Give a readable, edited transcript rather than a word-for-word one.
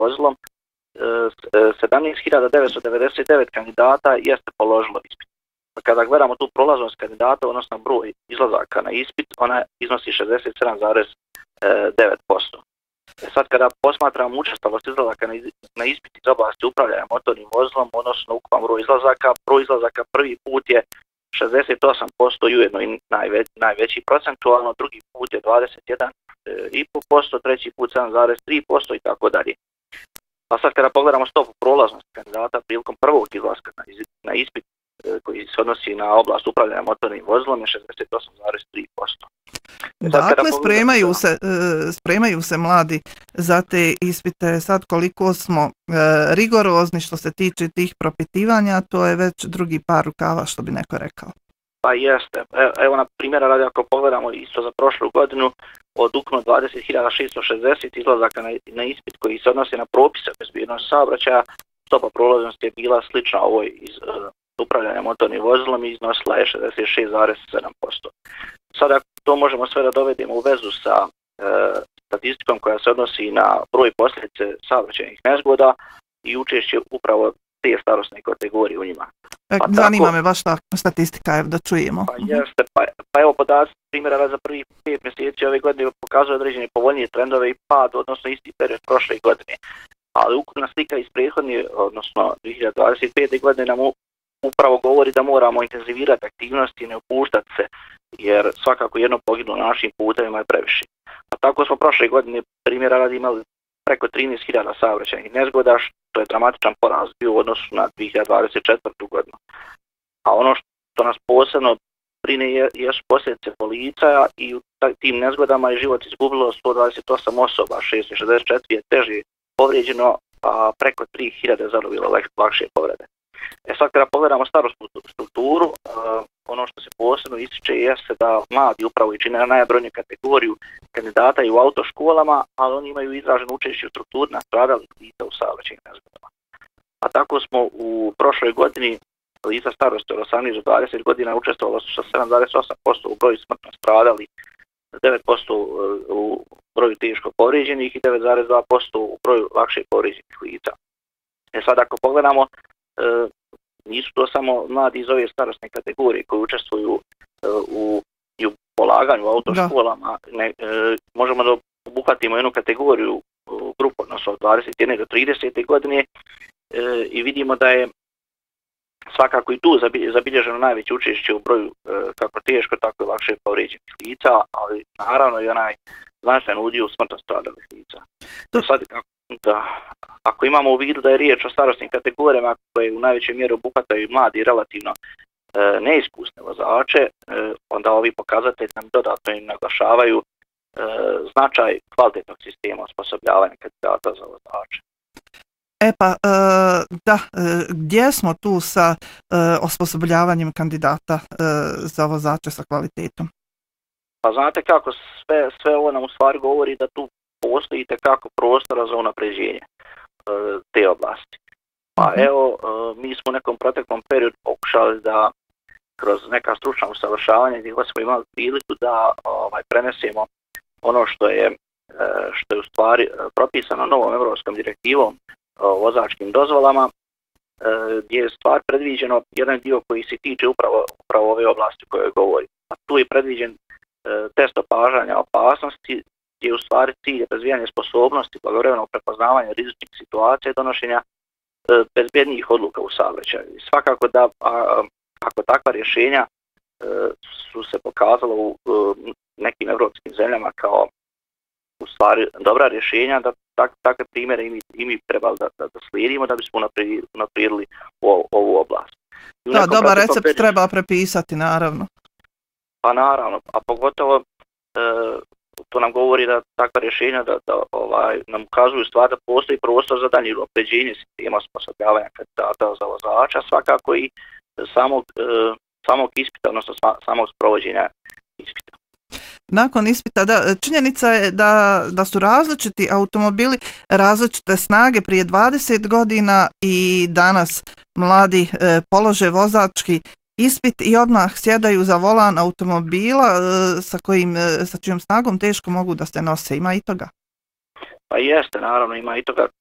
vozilom, 17.999 kandidata jeste položilo ispit. Kada gledamo tu prolaznost kandidata, odnosno broj izlazaka na ispit, ona iznosi 67,9%. Sad kada posmatramo učestalost izlazaka na ispit iz oblasti upravljanja motornim vozilom, odnosno ukupan broj izlazaka prvi put je 68% i ujedno i najveći procentualno, drugi put je 21,5%, treći put 7,3% i tako dalje. Pa sad kada pogledamo stopu prolaznosti kandidata prilikom prvog izlaska na ispit koji se odnosi na oblast upravljanja motornim vozilom je 68,3%. Dakle, spremaju se mladi za te ispite. Sad koliko smo rigorozni što se tiče tih propitivanja, to je već drugi par rukava, što bi neko rekao. Pa jeste. Evo na primjera radi, ako pogledamo isto za prošlu godinu, od ukupno 20.660 izlazaka na ispit koji se odnosi na propise bezbjednosti saobraćaja, stopa prolaznosti je bila slična ovoj iz upravljanja motornim vozilom i iznosila je 66,7%. Sada to možemo sve da dovedemo u vezu sa statistikom koja se odnosi na broj posljedice saobraćajnih nezgoda i učešće upravo te starosne kategorije u njima. Zanima me baš ta statistika, da čujemo. Pa jeste, pa evo podaci primjera za prvih 5 mjeseci ove godine pokazuje određene povoljnije trendove i pad, odnosno isti period prošle godine. Ali ukupna slika iz prethodne, odnosno 2025. godine nam upravo govori da moramo intenzivirati aktivnosti i ne opuštati se, jer svakako jedno poginulo na našim putevima je previše. A tako smo prošle godine primjera radi imali preko 13.000 saobraćajnih nezgoda, što je dramatičan porast bio u odnosu na 2024. godinu. A ono što nas posebno brine jesu posljedice policaja i u tim nezgodama je život izgubilo 128 osoba, 664 je teže povrijeđeno, a preko 3.000 zadobilo lakše povrede. Sad kada pogledamo starosnu strukturu, ono što se posebno ističe jeste da mladi upravo i čine najbrojniju kategoriju kandidata i u autoškolama, ali oni imaju izraženo učešće u strukturi nastradalih lica u saobraćajnim nezgodama. A tako smo u prošloj godini lica starosti od 18 do 20 godina učestvovalo su sa 7,8% u broju smrtno stradalih, 9% u broju teško povrijeđenih i 9,2% u broju lakše povrijeđenih lica. Sad ako pogledamo, nisu to samo mladi iz ove starosne kategorije koji učestvuju u polaganju u autoškolama, možemo da obuhvatimo jednu kategoriju grupu, odnosno od 21 do 30 godine i vidimo da je svakako i tu zabilježeno najveće učešće u broju kako teško, tako i lakše povrijeđenih lica, ali naravno i onaj znatni udio smrtno stradalih lica. Sad, ako imamo u vidu da je riječ o starosnim kategorijama koje u najvećoj mjeri obuhvataju mladi i relativno neiskusne vozače, onda ovi pokazatelji nam dodatno im naglašavaju značaj kvalitetnog sistema osposobljavanja kandidata za vozače. Gdje smo tu sa osposobljavanjem kandidata za vozače sa kvalitetom? Pa znate kako, sve ovo nam u stvari govori da tu postoji itekako prostora za unapređenje te oblasti. Pa evo, mi smo u nekom proteklom periodu pokušali da kroz neka stručna usavršavanja gdje smo imali priliku da prenesemo ono što je u stvari propisano novom evropskom direktivom o vozačkim dozvolama, gdje je stvar predviđeno jedan dio koji se tiče upravo ove oblasti o kojoj govori. A tu je predviđen test opažanja opasnosti, gdje je u stvari cilj razvijanje sposobnosti, blagovremenog prepoznavanja rizičnih situacija i donošenja bezbjednijih odluka u saobraćaju. Svakako da ako takva rješenja su se pokazala u nekim evropskim zemljama kao u stvari dobra rješenja, da takve primjere i mi trebali da slijedimo da bismo unaprijedili ovu oblast. Da, dobar recept treba prepisati, naravno. Pa naravno, a pogotovo to nam govori da takva rješenja da nam ukazuju stvar da postoji prostor za dalje unapređenje sistema osposobljavanja kandidata za vozača, svakako i samog ispita, odnosno samog sprovođenja ispita. Nakon ispita, činjenica je da su različiti automobili različite snage prije 20 godina i danas mladi polože vozački ispit i odmah sjedaju za volan automobila sa čijom snagom teško mogu da se nose. Ima i toga? Pa jeste, naravno, ima i toga.